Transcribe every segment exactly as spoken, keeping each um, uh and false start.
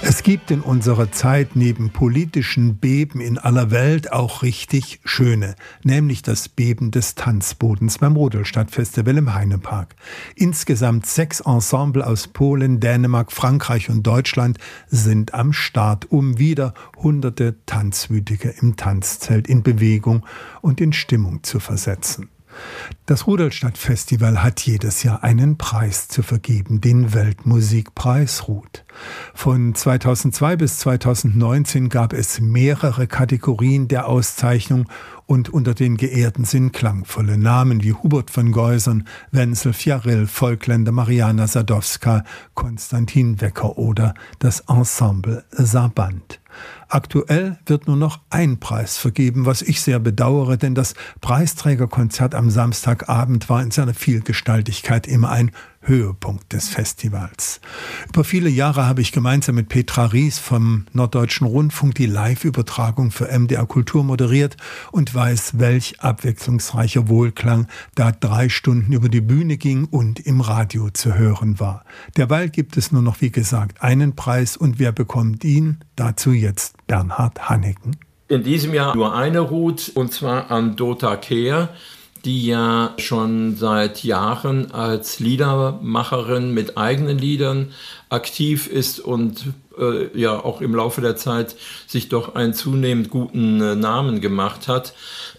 Es gibt in unserer Zeit neben politischen Beben in aller Welt auch richtig schöne, nämlich das Beben des Tanzbodens beim Rudolstadtfestival im Heinepark. Insgesamt sechs Ensemble aus Polen, Dänemark, Frankreich und Deutschland sind am Start, um wieder hunderte Tanzwütige im Tanzzelt in Bewegung und in Stimmung zu versetzen. Das Rudolstadtfestival hat jedes Jahr einen Preis zu vergeben, den Weltmusikpreis Rud. Von zweitausendzwei bis zweitausendneunzehn gab es mehrere Kategorien der Auszeichnung und unter den Geehrten sind klangvolle Namen wie Hubert von Geusern, Wenzel Fjarill, Volkländer, Mariana Sadowska, Konstantin Wecker oder das Ensemble Sabant. Aktuell wird nur noch ein Preis vergeben, was ich sehr bedauere, denn das Preisträgerkonzert am Samstagabend war in seiner Vielgestaltigkeit immer ein Höhepunkt des Festivals. Über viele Jahre habe ich gemeinsam mit Petra Ries vom Norddeutschen Rundfunk die Live-Übertragung für M D R Kultur moderiert und weiß, welch abwechslungsreicher Wohlklang da drei Stunden über die Bühne ging und im Radio zu hören war. Derweil gibt es nur noch, wie gesagt, einen Preis und wer bekommt ihn? Dazu jetzt Bernhard Haneken. In diesem Jahr nur eine Rud, und zwar an Dota Kehr, die ja schon seit Jahren als Liedermacherin mit eigenen Liedern aktiv ist und äh, ja auch im Laufe der Zeit sich doch einen zunehmend guten äh, Namen gemacht hat.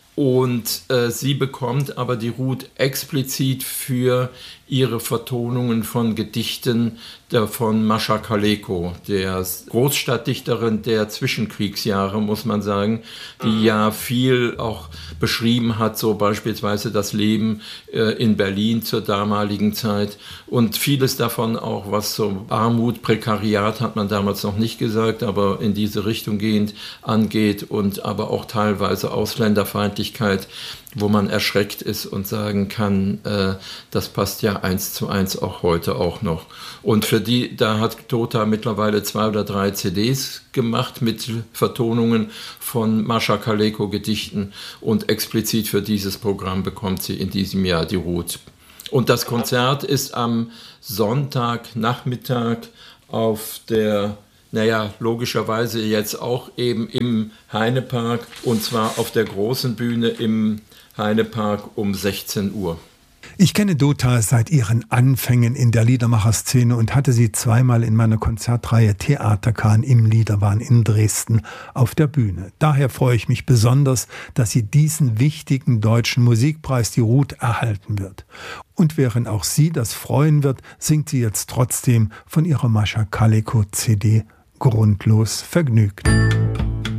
Und äh, sie bekommt aber die Rud explizit für ihre Vertonungen von Gedichten der, von Mascha Kaleko, der Großstadtdichterin der Zwischenkriegsjahre, muss man sagen, die ja viel auch beschrieben hat, so beispielsweise das Leben äh, in Berlin zur damaligen Zeit und vieles davon auch, was so Armut, Prekariat hat man damals noch nicht gesagt, aber in diese Richtung gehend angeht und aber auch teilweise Ausländerfeindlichkeit, wo man erschreckt ist und sagen kann, äh, das passt ja eins zu eins auch heute auch noch. Und für die, da hat Dota mittlerweile zwei oder drei C Ds gemacht mit Vertonungen von Mascha Kaleko Gedichten und explizit für dieses Programm bekommt sie in diesem Jahr die Rud. Und das Konzert ist am Sonntagnachmittag auf der, naja, logischerweise jetzt auch eben im Heinepark und zwar auf der großen Bühne im Heinepark um sechzehn Uhr. Ich kenne Dota seit ihren Anfängen in der Liedermacherszene und hatte sie zweimal in meiner Konzertreihe Theaterkahn im Liederwahn in Dresden auf der Bühne. Daher freue ich mich besonders, dass sie diesen wichtigen deutschen Musikpreis, die Rud, erhalten wird. Und während auch sie das freuen wird, singt sie jetzt trotzdem von ihrer Mascha Kaleko C D Grundlos vergnügt.